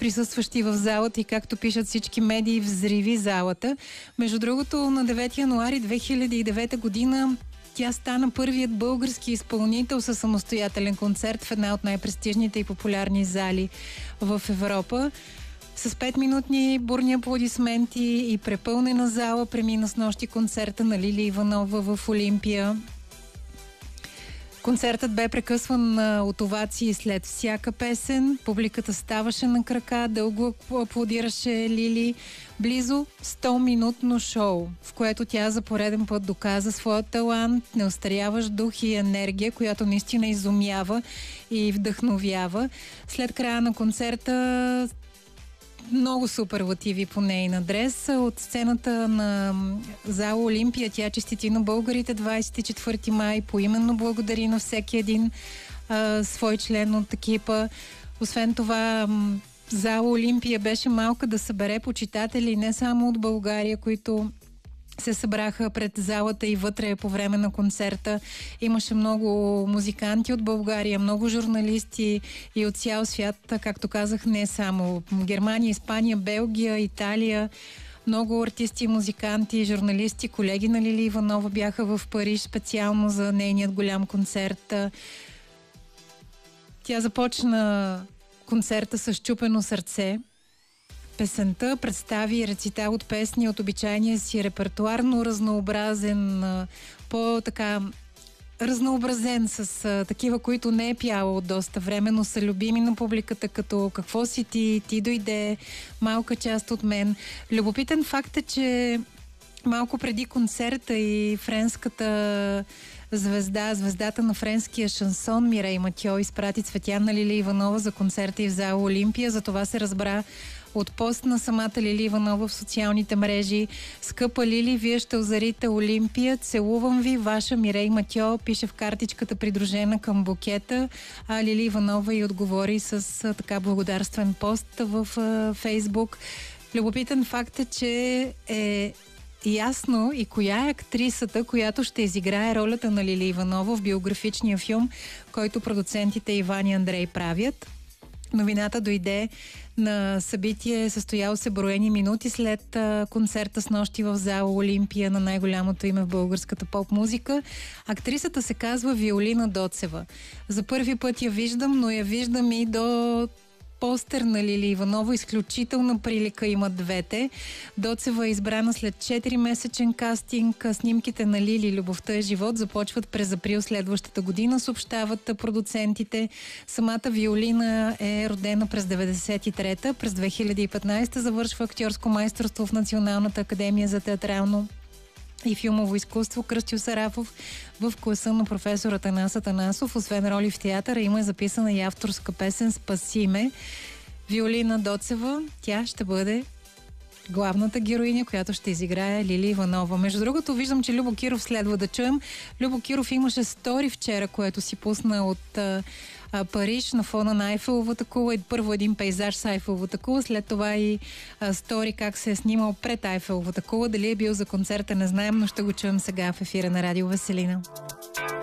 присъстващи в залата и както пишат всички медии, взриви залата. Между другото, на 9 януари 2009 година тя стана първият български изпълнител със самостоятелен концерт в една от най-престижните и популярни зали в Европа. С 5-минутни бурни аплодисменти и препълнена зала премина с нощи концерта на Лили Иванова в Олимпия. Концертът бе прекъсван от овации след всяка песен. Публиката ставаше на крака, дълго аплодираше Лили. Близо 100-минутно шоу, в което тя за пореден път доказа своя талант, неостаряващ дух и енергия, която наистина изумява и вдъхновява. След края на концерта много суперлативи по нейн адрес. От сцената на зала Олимпия тя честити на българите 24 май, поименно благодари на всеки един свой член от екипа. Освен това, зала Олимпия беше малка да събере почитатели не само от България, които се събраха пред залата и вътре по време на концерта. Имаше много музиканти от България, много журналисти и от цял свят, както казах, не само Германия, Испания, Белгия, Италия. Много артисти, музиканти, журналисти, колеги на Лили Иванова бяха в Париж специално за нейният голям концерт. Тя започна концерта с счупено сърце. Песента представи рецитал от песни от обичайния си репертуар, но разнообразен, по-така разнообразен с такива, които не е пяла от доста време, но са любими на публиката, като "Какво си ти", "Ти дойде", "Малка част от мен". Любопитен факт е, че малко преди концерта и френската звездата на френския шансон Мирей Матьо изпрати цветя на Лили Иванова за концерта и в зала Олимпия. За това се разбра от пост на самата Лили Иванова в социалните мрежи. "Скъпа Лили, вие ще озарите Олимпия. Целувам ви, ваша Мирей Матьо", пише в картичката, придружена към букета. А Лили Иванова й отговори с така благодарствен пост в Фейсбук. Любопитен факт е, че е ясно и коя е актрисата, която ще изиграе ролята на Лили Иванова в биографичния филм, който продуцентите Иван и Андрей правят. Новината дойде на събитие, състояло се броени минути след концерта с нощи в зала Олимпия на най-голямото име в българската поп-музика. Актрисата се казва Виолина Доцева. За първи път я виждам, но я виждам и до постер на Лили Иванова. Изключителна прилика имат двете. Доцева е избрана след 4-месечен кастинг. Снимките на Лили "Любовта е живот" започват през април следващата година, съобщават продуцентите. Самата Виолина е родена през 93-та. През 2015 завършва актьорско майсторство в Националната академия за театрално и филмово изкуство Кръстю Сарафов в класа на професор Атанас Атанасов. Освен роли в театъра, има записана и авторска песен "Спаси ме". Виолина Доцева, тя ще бъде главната героиня, която ще изиграе Лили Иванова. Между другото, виждам, че Любо Киров следва да чуем. Любо Киров имаше стори вчера, което си пусна от Париж на фона на Айфеловата кула. Първо един пейзаж с Айфеловата кула, след това и стори как се е снимал пред Айфеловата кула. Дали е бил за концерта, не знаем, но ще го чуем сега в ефира на Радио Веселина.